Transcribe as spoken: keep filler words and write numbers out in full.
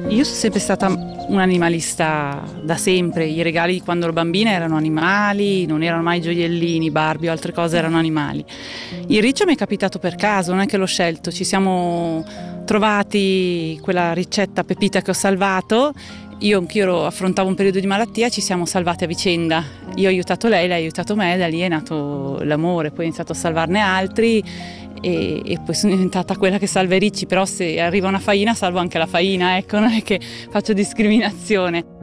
Io sono sempre stata un animalista da sempre, i regali di quando ero bambina erano animali, non erano mai gioiellini, Barbie o altre cose, erano animali. Il riccio mi è capitato per caso, non è che l'ho scelto, ci siamo trovati quella ricetta pepita che ho salvato, io anch'io affrontavo un periodo di malattia, ci siamo salvati a vicenda, io ho aiutato lei, lei ha aiutato me, da lì è nato l'amore, poi ho iniziato a salvarne altri. E, e poi sono diventata quella che salva i ricci, però se arriva una faina salvo anche la faina, ecco, non è che faccio discriminazione.